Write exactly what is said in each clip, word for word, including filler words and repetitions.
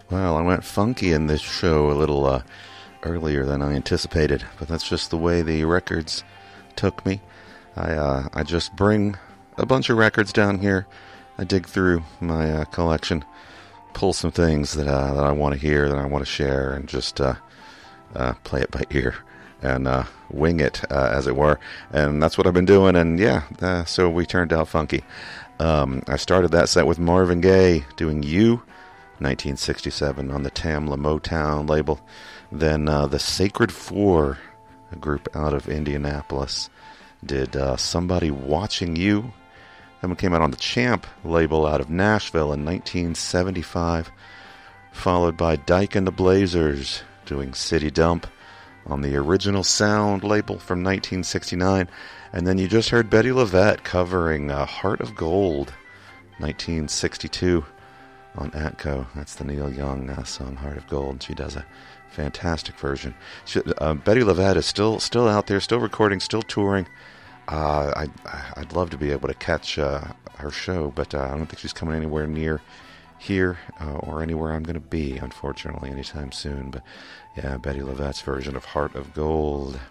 Well, I went funky in this show a little uh, earlier than I anticipated, but that's just the way the records took me. I uh, I just bring a bunch of records down here. I dig through my uh, collection, pull some things that uh, that I want to hear, that I want to share, and just uh, uh, play it by ear and uh, wing it, uh, as it were. And that's what I've been doing. And yeah, uh, so we turned out funky. Um, I started that set with Marvin Gaye doing "You," nineteen sixty-seven, on the Tamla Motown label. Then uh, the Sacred Four, a group out of Indianapolis, did uh, "Somebody Watching You." That one came out on the Champ label out of Nashville in nineteen seventy-five, followed by Dyke and the Blazers doing "City Dump" on the Original Sound label from nineteen sixty-nine. And then you just heard Betty LaVette covering uh, "Heart of Gold," nineteen sixty-two, on Atco. That's the Neil Young uh, song "Heart of Gold." She does a fantastic version. She, uh, Betty LaVette is still still out there, still recording, still touring. Uh, I, I'd love to be able to catch uh, her show, but uh, I don't think she's coming anywhere near here uh, or anywhere I'm going to be, unfortunately, anytime soon. But yeah, Betty LaVette's version of "Heart of Gold."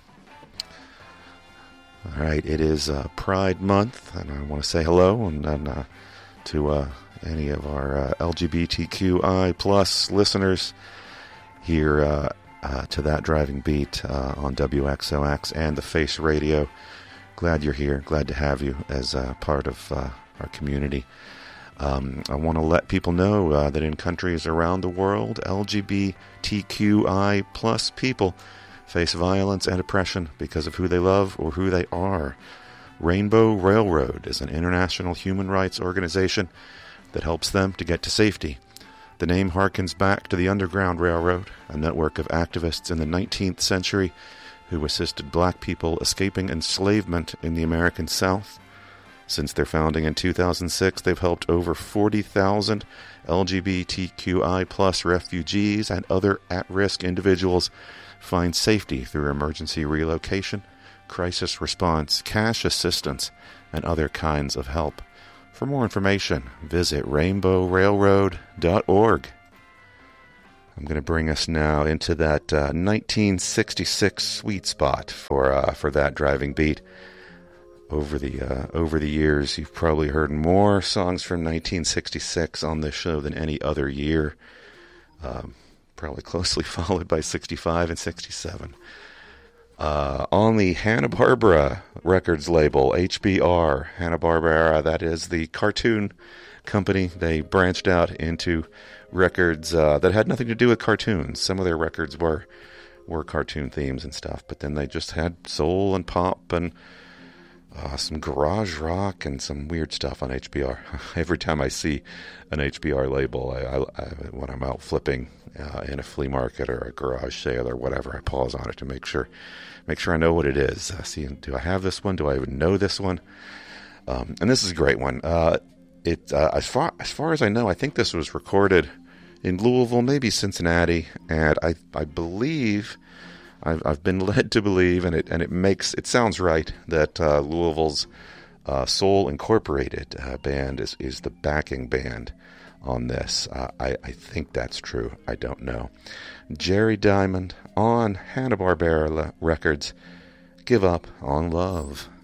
All right, it is uh, Pride Month, and I want to say hello and, and uh, to uh, any of our uh, L G B T Q I plus listeners here uh, uh, to That Driving Beat uh, on W X O X and the Face Radio. Glad you're here. Glad to have you as uh, part of uh, our community. Um, I want to let people know uh, that in countries around the world, L G B T Q I plus people face violence and oppression because of who they love or who they are. Rainbow Railroad is an international human rights organization that helps them to get to safety. The name harkens back to the Underground Railroad, a network of activists in the nineteenth century who assisted black people escaping enslavement in the American South. Since their founding in two thousand six, they've helped over forty thousand L G B T Q I plus refugees and other at-risk individuals find safety through emergency relocation, crisis response, cash assistance, and other kinds of help. For more information, visit rainbow railroad dot org. I'm going to bring us now into that uh, nineteen sixty-six sweet spot for uh, for That Driving Beat. Over the uh, over the years, you've probably heard more songs from nineteen sixty-six on this show than any other year. Um, probably closely followed by sixty-five and sixty-seven. Uh, on the Hanna-Barbera Records label, H B R, Hanna-Barbera, that is the cartoon company. They branched out into records uh, that had nothing to do with cartoons. Some of their records were were cartoon themes and stuff, but then they just had soul and pop and uh, some garage rock and some weird stuff on H B R. Every time I see an H B R label, I, I, I, when I'm out flipping uh, in a flea market or a garage sale or whatever, I pause on it to make sure make sure I know what it is. Uh, see, do I have this one? Do I even know this one? Um, and this is a great one. Uh, it uh, as far as far as I know, I think this was recorded in Louisville, maybe Cincinnati, and I I believe I've I've been led to believe, and it and it makes it sounds right that uh, Louisville's uh, Soul Incorporated uh, band is is the backing band on this. Uh, I I think that's true. I don't know. Jerry Diamond on Hanna-Barbera Records. Give Up on Love.